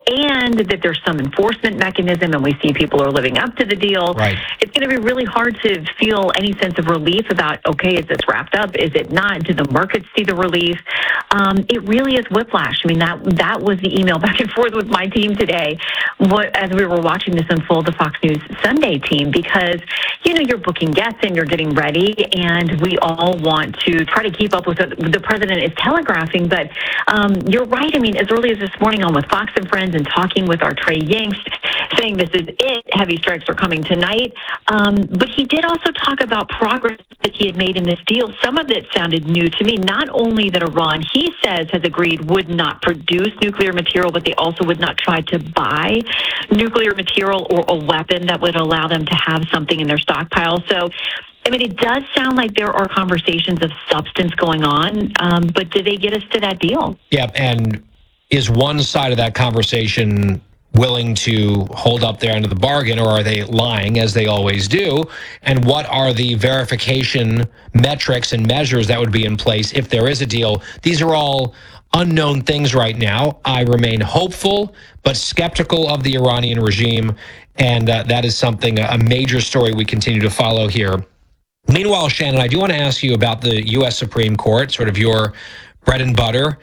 and that there's some enforcement mechanism and we see people are living up to the deal, right, it's going to be really hard to feel any sense of relief about, okay, is this wrapped up? Is it not? Do the markets see the relief? It really is whiplash. I mean, that was the email back and forth with my team today as we were watching this unfold, the Fox News Sunday team, because, you're booking guests and you're getting ready, and we all want to try to keep up with what the president is telegraphing. But you're right. I mean, as early as this morning on with Fox and Friends and talking with our Trey Yanks, saying this is it, heavy strikes are coming tonight. But he did also talk about progress that he had made in this deal. Some of it sounded new to me. Not only that Iran, he says, has agreed would not produce nuclear material, but they also would not try to buy nuclear material or a weapon that would allow them to have something in their stockpile. So, I mean, it does sound like there are conversations of substance going on, but do they get us to that deal? Yeah, and is one side of that conversation willing to hold up their end of the bargain, or are they lying, as they always do? And what are the verification metrics and measures that would be in place if there is a deal? These are all unknown things right now. I remain hopeful, but skeptical of the Iranian regime, and that is something, a major story we continue to follow here. Meanwhile, Shannon, I do want to ask you about the U.S. Supreme Court, sort of your bread and butter.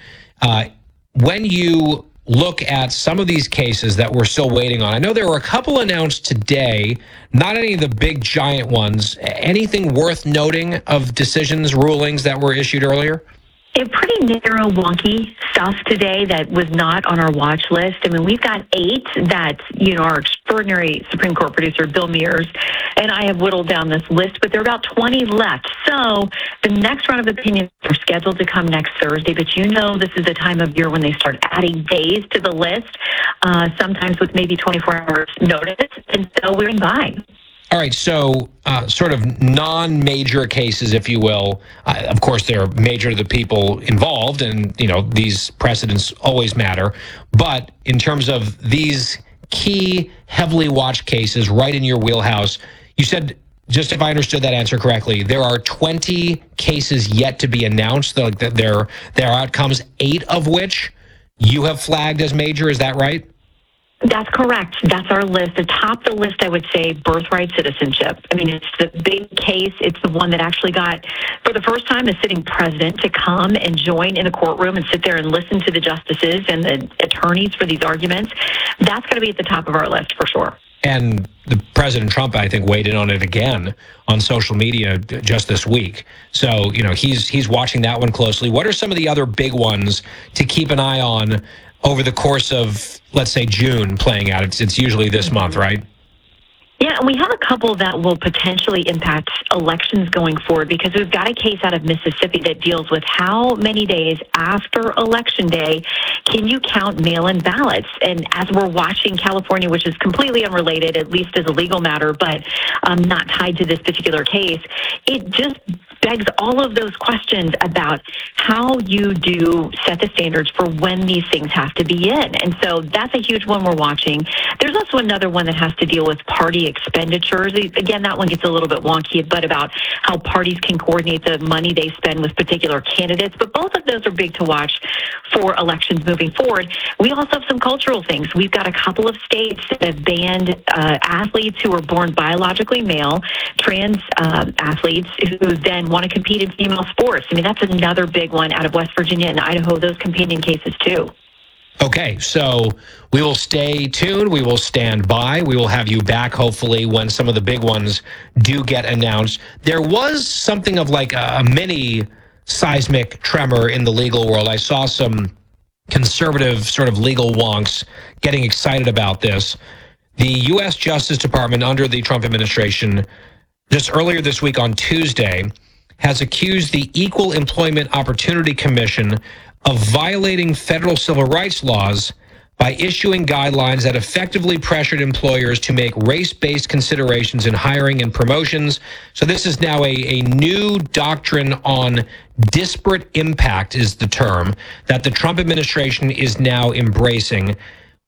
When you look at some of these cases that we're still waiting on, I know there were a couple announced today, not any of the big giant ones. Anything worth noting of decisions, rulings that were issued earlier? Pretty narrow, wonky stuff today that was not on our watch list. I mean, we've got 8 that, our extraordinary Supreme Court producer, Bill Mears, and I have whittled down this list, but there are about 20 left. So the next round of opinions are scheduled to come next Thursday, but this is the time of year when they start adding days to the list, sometimes with maybe 24 hours notice, and so we're in by. All right, so sort of non-major cases, if you will. Of course, they're major to the people involved, and, these precedents always matter. But in terms of these key, heavily watched cases right in your wheelhouse, you said, just if I understood that answer correctly, there are 20 cases yet to be announced, like their outcomes, 8 of which you have flagged as major. Is that right? That's correct. That's our list. Atop the list, I would say birthright citizenship. I mean, it's the big case. It's the one that actually got, for the first time, the sitting president to come and join in a courtroom and sit there and listen to the justices and the attorneys for these arguments. That's going to be at the top of our list for sure. And the President Trump, I think, weighed in on it again on social media just this week. So, he's watching that one closely. What are some of the other big ones to keep an eye on over the course of, let's say, June playing out? It's usually this month, right? Yeah, and we have a couple that will potentially impact elections going forward, because we've got a case out of Mississippi that deals with how many days after Election Day can you count mail-in ballots. And as we're watching California, which is completely unrelated, at least as a legal matter, but not tied to this particular case, it just begs all of those questions about how you do set the standards for when these things have to be in. And so that's a huge one we're watching. There's also another one that has to deal with party expenditures. Again, that one gets a little bit wonky, but about how parties can coordinate the money they spend with particular candidates. But both of those are big to watch for elections moving forward. We also have some cultural things. We've got a couple of states that have banned athletes who are born biologically male, trans athletes who then want to compete in female sports. I mean, that's another big one out of West Virginia and Idaho, those companion cases too. Okay, so we will stay tuned. We will stand by. We will have you back, hopefully, when some of the big ones do get announced. There was something of like a mini seismic tremor in the legal world. I saw some conservative sort of legal wonks getting excited about this. The U.S. Justice Department under the Trump administration, just earlier this week on Tuesday, has accused the Equal Employment Opportunity Commission of violating federal civil rights laws by issuing guidelines that effectively pressured employers to make race-based considerations in hiring and promotions. So this is now a new doctrine on disparate impact, is the term, that the Trump administration is now embracing.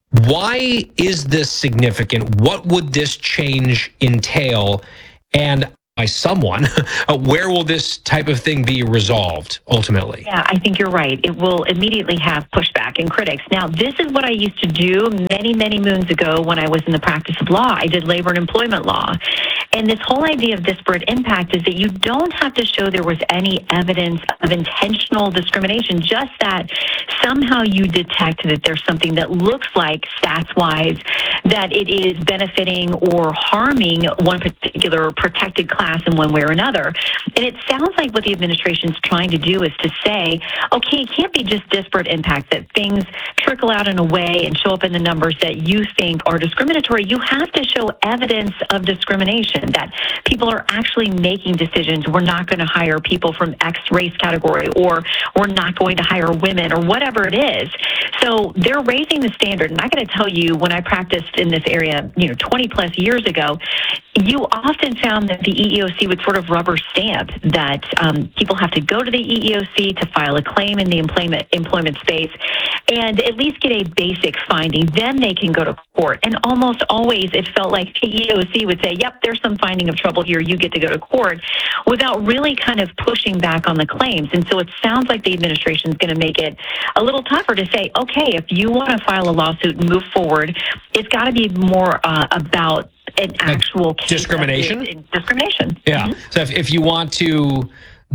Why is this significant? What would this change entail? And by someone. Where will this type of thing be resolved ultimately? Yeah, I think you're right. It will immediately have pushback and critics. Now, this is what I used to do many, many moons ago when I was in the practice of law. I did labor and employment law. And this whole idea of disparate impact is that you don't have to show there was any evidence of intentional discrimination, just that somehow you detect that there's something that looks like, stats-wise, that it is benefiting or harming one particular protected class in one way or another. And it sounds like what the administration's trying to do is to say, okay, it can't be just disparate impact, that things trickle out in a way and show up in the numbers that you think are discriminatory. You have to show evidence of discrimination, that people are actually making decisions. We're not going to hire people from X race category, or we're not going to hire women, or whatever it is. So they're raising the standard. And I got to tell you, when I practiced in this area, 20 plus years ago, you often found that the EEOC would sort of rubber stamp that people have to go to the EEOC to file a claim in the employment space and at least get a basic finding. Then they can go to court. And almost always it felt like the EEOC would say, yep, there's some finding of trouble here. You get to go to court, without really kind of pushing back on the claims. And so it sounds like the administration is going to make it a little tougher to say, okay, if you want to file a lawsuit and move forward, it's got to be more about an actual case discrimination. Discrimination. Yeah. Mm-hmm. So if you want to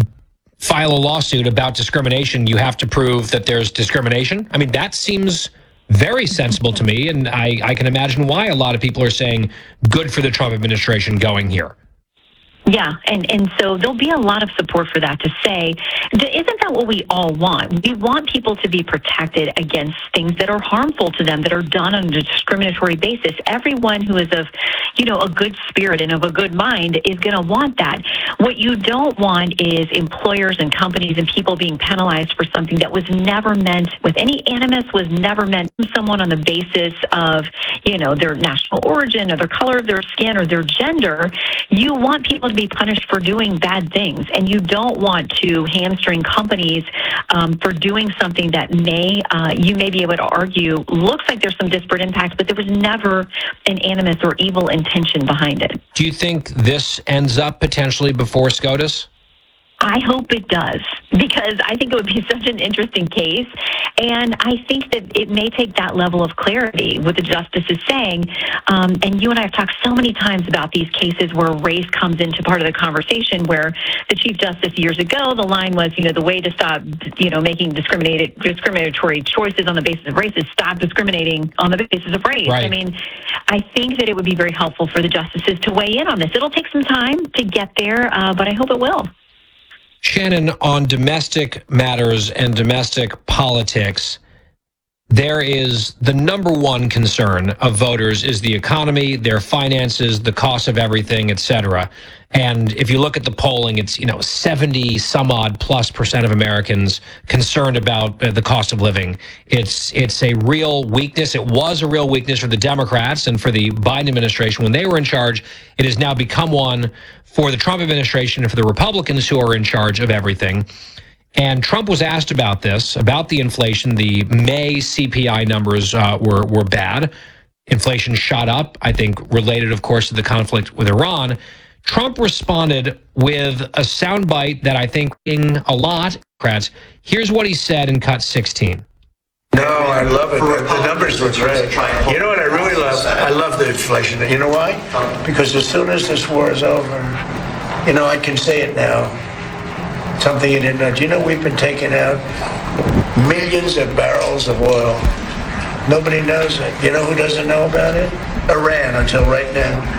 file a lawsuit about discrimination, you have to prove that there's discrimination. I mean, that seems very sensible to me, and I can imagine why a lot of people are saying good for the Trump administration going here. Yeah, and so there'll be a lot of support for that, to say, isn't that what we all want? We want people to be protected against things that are harmful to them, that are done on a discriminatory basis. Everyone who is of, a good spirit and of a good mind is going to want that. What you don't want is employers and companies and people being penalized for something that was never meant with any animus, was never meant to someone on the basis of, their national origin or their color of their skin or their gender. You want people to be punished for doing bad things, and you don't want to hamstring companies for doing something that you may be able to argue looks like there's some disparate impact, but there was never an animus or evil intention behind it. Do you think this ends up potentially before SCOTUS? I hope it does, because I think it would be such an interesting case. And I think that it may take that level of clarity what the justice is saying. And you and I have talked so many times about these cases where race comes into part of the conversation, where the Chief Justice years ago, the line was, the way to stop, making discriminatory choices on the basis of race is stop discriminating on the basis of race. Right. I mean, I think that it would be very helpful for the justices to weigh in on this. It'll take some time to get there, but I hope it will. Shannon, on domestic matters and domestic politics, there is the number one concern of voters is the economy, their finances, the cost of everything, et cetera. And if you look at the polling, it's 70 some odd +% of Americans concerned about the cost of living. It's a real weakness. It was a real weakness for the Democrats and for the Biden administration when they were in charge. It has now become one for the Trump administration and for the Republicans who are in charge of everything. And Trump was asked about this, about the inflation. The May CPI numbers were bad. Inflation shot up, I think related, of course, to the conflict with Iran. Trump responded with a soundbite that I think in a lot, Democrats. Here's what he said in cut 16. No, I love it. The numbers look great. You know what I really love? I love the inflation. You know why? Because as soon as this war is over, I can say it now. Something you didn't know. Do you know we've been taking out millions of barrels of oil? Nobody knows it. You know who doesn't know about it? Iran, until right now.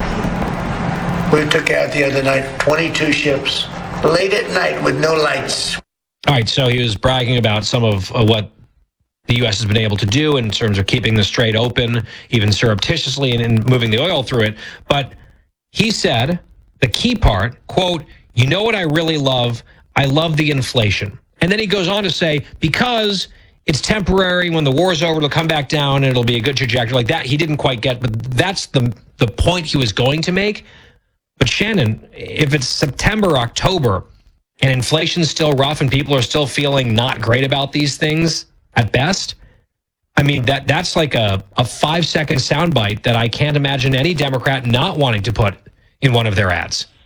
We took out the other night 22 ships, late at night with no lights. All right, so he was bragging about some of what the U.S. has been able to do in terms of keeping the Strait open, even surreptitiously, and moving the oil through it. But he said, the key part, quote, "You know what I really love? I love the inflation." And then he goes on to say, because it's temporary, when the war's over, it'll come back down and it'll be a good trajectory. Like that, he didn't quite get, but that's the point he was going to make. But Shannon, if it's September, October, and inflation's still rough and people are still feeling not great about these things at best, I mean, that's like a 5-second soundbite that I can't imagine any Democrat not wanting to put in one of their ads.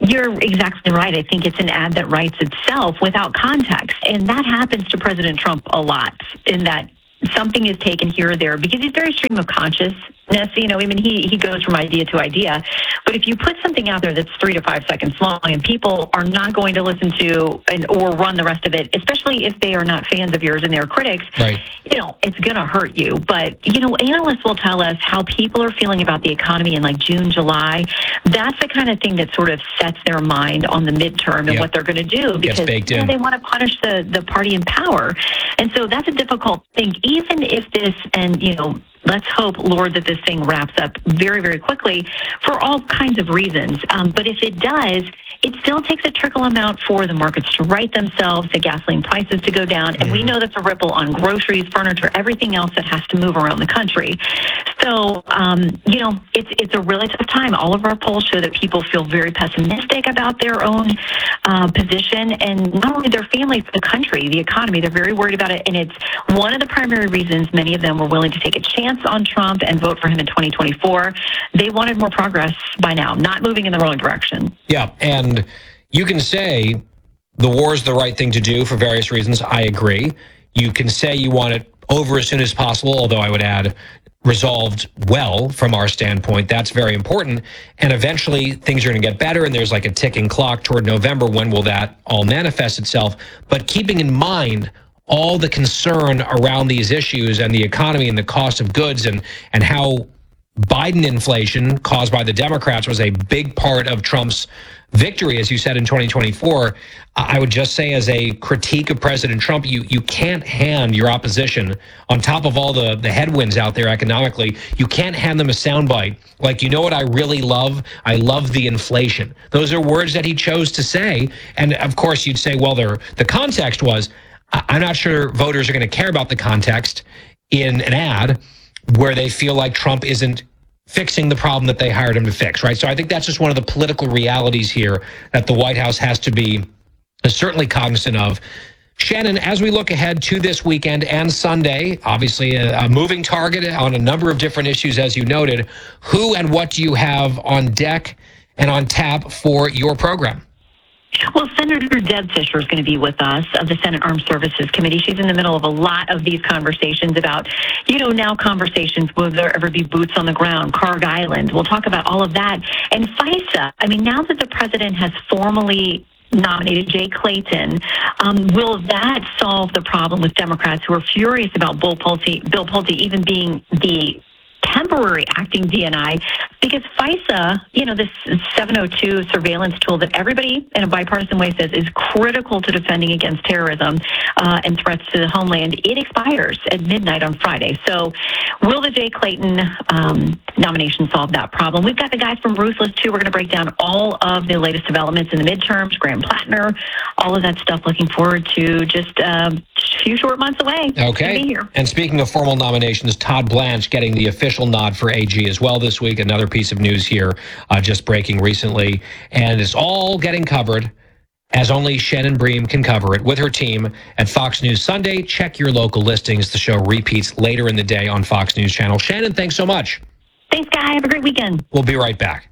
You're exactly right. I think it's an ad that writes itself without context. And that happens to President Trump a lot, in that something is taken here or there because he's very stream of consciousness. You know, I mean, he goes from idea to idea. But if you put something out there that's 3 to 5 seconds long and people are not going to listen to or run the rest of it, especially if they are not fans of yours and they're critics, right, you know, it's going to hurt you. But, you know, analysts will tell us how people are feeling about the economy in like June, July. That's the kind of thing that sort of sets their mind on the midterm and what they're going to do, because they want to punish the party in power. And so that's a difficult thing, even if this, and, you know, let's hope, Lord, that this thing wraps up very, very quickly for all kinds of reasons. But if it does, it still takes a trickle amount for the markets to right themselves, the gasoline prices to go down. And we know that's a ripple on groceries, furniture, everything else that has to move around the country. So, you know, it's a really tough time. All of our polls show that people feel very pessimistic about their own position, and not only their families, but the country, the economy. They're very worried about it. And it's one of the primary reasons many of them were willing to take a chance on Trump and vote for him in 2024. They wanted more progress by now, not moving in the wrong direction. Yeah, and you can say the war is the right thing to do for various reasons. I agree. You can say you want it over as soon as possible, although I would add resolved well from our standpoint. That's very important. And eventually things are going to get better, and there's like a ticking clock toward November. When will that all manifest itself? But keeping in mind all the concern around these issues and the economy and the cost of goods and how Biden inflation caused by the Democrats was a big part of Trump's victory, as you said, in 2024. I would just say, as a critique of President Trump, you can't hand your opposition, on top of all the headwinds out there economically, you can't hand them a soundbite. Like, you know what I really love? I love the inflation. Those are words that he chose to say. And of course, you'd say, well, the context was, I'm not sure voters are going to care about the context in an ad where they feel like Trump isn't fixing the problem that they hired him to fix, right? So I think that's just one of the political realities here that the White House has to be certainly cognizant of. Shannon, as we look ahead to this weekend and Sunday, obviously a moving target on a number of different issues, as you noted, who and what do you have on deck and on tap for your program? Well, Senator Deb Fischer is going to be with us of the Senate Armed Services Committee. She's in the middle of a lot of these conversations about, you know, now conversations, will there ever be boots on the ground, Carg Island. We'll talk about all of that. And FISA, I mean, now that the president has formally nominated Jay Clayton, will that solve the problem with Democrats who are furious about Bill Pulte even being the temporary acting DNI, because FISA, you know, this 702 surveillance tool that everybody in a bipartisan way says is critical to defending against terrorism and threats to the homeland, it expires at midnight on Friday. So will the Jay Clayton nomination solve that problem? We've got the guys from Ruthless, too. We're going to break down all of the latest developments in the midterms, Graham Plattner, all of that stuff. Looking forward to just a few short months away. Okay. To be here. And speaking of formal nominations, Todd Blanche getting the official nod for AG as well this week. Another piece of news here just breaking recently. And it's all getting covered as only Shannon Bream can cover it with her team at Fox News Sunday. Check your local listings. The show repeats later in the day on Fox News Channel. Shannon, thanks so much. Thanks, Guy. Have a great weekend. We'll be right back.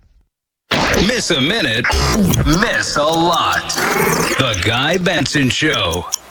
Miss a minute, miss a lot. The Guy Benson Show.